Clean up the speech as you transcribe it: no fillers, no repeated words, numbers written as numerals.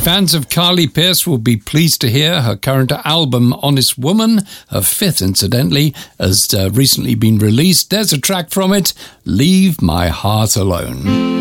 Fans of Carly Pearce will be pleased to hear her current album, Honest Woman, her fifth incidentally, has recently been released. There's a track from it, Leave My Heart Alone.